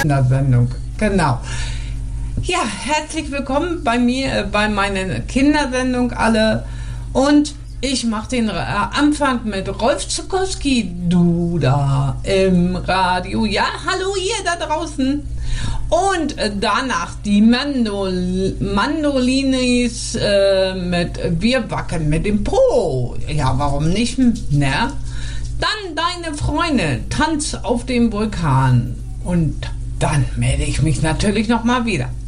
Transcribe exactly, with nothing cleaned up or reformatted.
Kindersendung, genau. Ja, herzlich willkommen bei mir, äh, bei meiner Kindersendung alle. Und ich mache den äh, Anfang mit Rolf Zuckowski, du da im Radio. Ja, hallo ihr da draußen. Und äh, danach die Mandol- Mandolinis äh, mit Wir wackeln mit dem Po. Ja, warum nicht, ne? Dann deine Freunde, Tanz auf dem Vulkan. Und dann melde ich mich natürlich nochmal wieder.